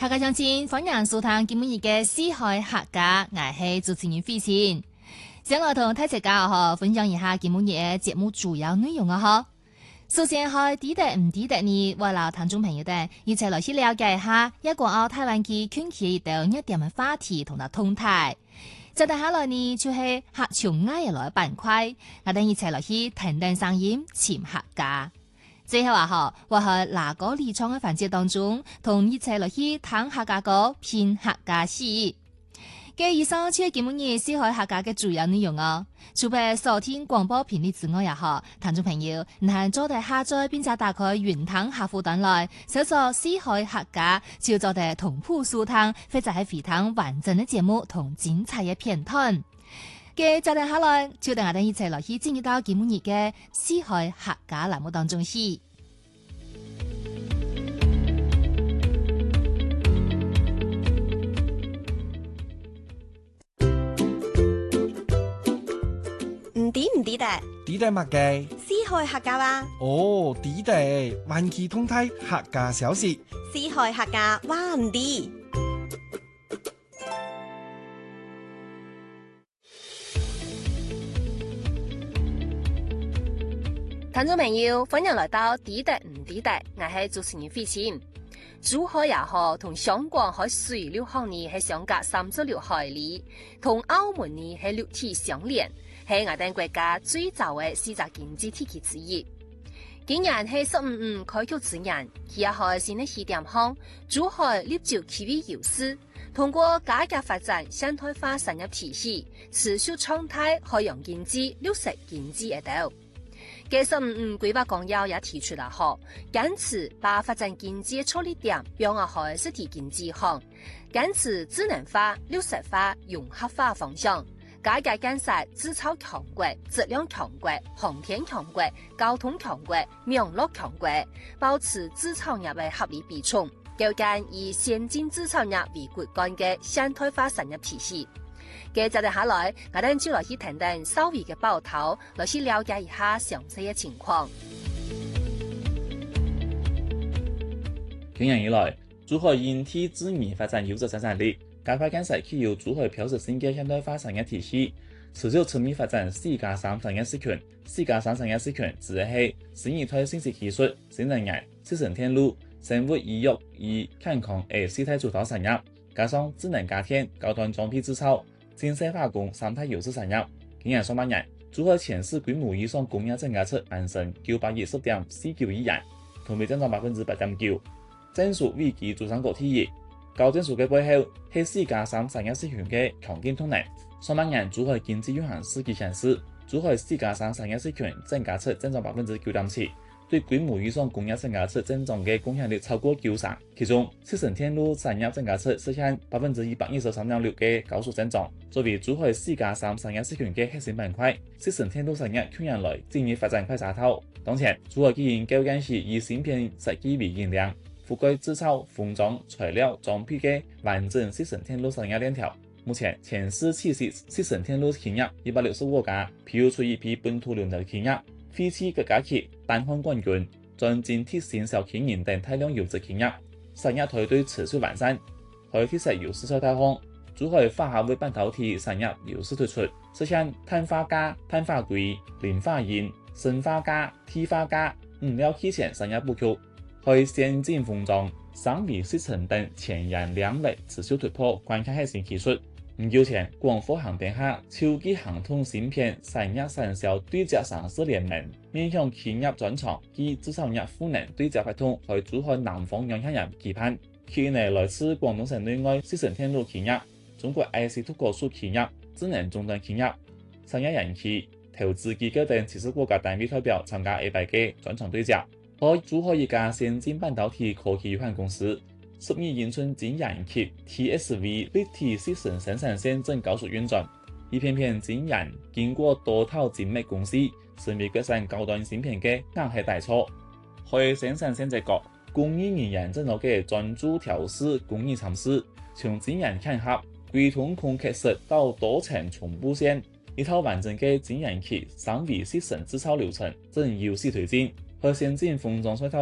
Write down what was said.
客家鄉親，歡迎收聽今日嘅四海客家，我係主持人費前。將來同大家分享一下今日嘅節目主要內容啊！首先係抵得唔抵得呢？為了聽眾朋友哋一齊來去了解一下一個台灣嘅近期到一點嘅話題同埋動態。接下來呢就係客場藝嘅來板塊，我哋一齊來去聽聽聲音，潛客家。最後我喺哪個理創嘅環節當中，同一齊來去聽客家歌，編客家詩。嘅以上就係今日四海客家嘅主要內容哦。除咗收聽廣播頻率之外，聽眾朋友唔係做地下載並且打開雲聽客戶端來搜索四海客家，就做地同步收聽，或者係回聽完整嘅節目同精彩嘅片段。嘅接下來就等我哋一齊來去進入到今日嘅四海客家欄目當中去。 唔抵得？ 抵得乜嘅？ 四海客家話。 哦，抵得，環期通態客家小事。 四海客家話唔抵。 聽眾朋友，歡迎來到抵得唔抵得，我係主持人費前。珠海也好，同香港喺水流行呢係相隔36海里，同澳門呢係陸地相連，係我哋國家最早嘅4大經濟體系之一。今年係15開局之年，佢也係新嘅起點項，珠海立足區域優勢，通過改革發展現代化產業體系，持續創態海洋經濟、綠色經濟一道。嘅15規劃綱要也提出了堅持把發展經濟着力點變為實體經濟項，堅持智能化、綠色化、融合化方向，改革建設製造強國、質量強國、航天強國、交通強國、網絡強國，保持製造業的合理比重，構建以先進製造業為骨幹的現代化產業體系。接着下來，我哋就來去聽聽稍微嘅報道，來去了解一下詳細嘅情況。 今年以來，珠海引體制宜發展優質生產力，加快建設具有珠海標誌性嘅現代化產業體系，持續全面發展4+3產業社群。4+3產業社群指的係新一代信息技術、新能源、集成電路、生物醫藥與健康嘅4大主導產業，加上智能家電、高端裝備製造、精細化工3大優勢產業。今年上半年，珠海全市規模以上工業增加值攀升910.49億元，同比增長8.9%。正屬危機主張國第一，高增速嘅背後係4+3產業社群嘅強勁動能。上半年珠海經濟運行統計顯示，珠海4+3產業社群增加值增長9.7%，對規模以上工業增加值增長嘅貢獻力超過90%。其中，集成電路產業增加值實現123.6%嘅高速增長。作為珠海4+3產業社群嘅核心板塊，集成電路產業近年來進入發展快車道。當前，珠海經營構建起以芯片設計為引領，覆蓋製造、封裝、材料、裝備嘅完整集成電路產業鏈條。目前，全市企業集成電路企業165家，披露出一批本土龍頭企業，廢棄各家企、單項冠軍、專精鐵線小企業等大量優質企業。產業團隊持續完善，可以提出優勢超大項。珠海化合物半導體產業優勢突出，實現碳化鎵、碳化硅、磷化銀、砷化鎵、鐵化鎵、五料器件產業布局，可以先進封裝、三維製程等前沿領域持續突破關鍵核心技術。唔久前，廣貨行變下超級行通芯片產業產銷對接上市聯盟，面向企業專廠及製造業賦能對接合同，喺珠海南方影響人期盼。企業內來自廣東省內外集成電路企業、中國 IC 突果數企業、智能終端企業、產業人企、投資機構等，其實國家單位代表參加100個專場對接。喺珠海一家先進半導體科技有限公司，12英寸晶圓級 TSV 立體集成生產線正高速運轉，一片片晶圓經過多套精密公司，成為國產高端芯片嘅硬核大廠。喺生產線這角，工藝人員正喺度專注調試工藝參試，從晶圓嵌合、規通空刻式到多層重布線，一套完整嘅晶圓級3維集成製造流程正有序推進，喺先進封裝出套